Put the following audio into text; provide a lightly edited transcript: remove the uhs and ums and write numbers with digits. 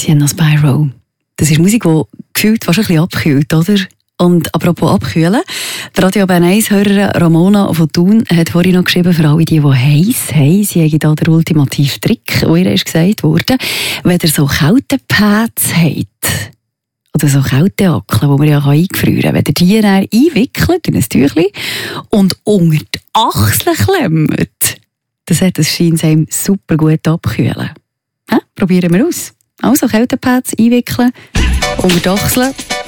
Sienna Spyro. Das ist Musik, die gefühlt fast ein bisschen abkühlt, oder? Und apropos abkühlen, die Radio Bern 1-Hörerin Ramona von Thun hat vorhin noch geschrieben, für alle die heiß haben, sie haben da den ultimativen Trick, der ihr ist gesagt wurde, wenn ihr so Kältepads habt, oder so Kälteackeln, die man ja eingefrieren kann, wenn ihr die dann einwickelt in ein Tüchlein und unter die Achseln klemmt, das scheint einem super gut abkühlen. Probieren wir aus. Also Kältepads einwickeln, unter die Achseln.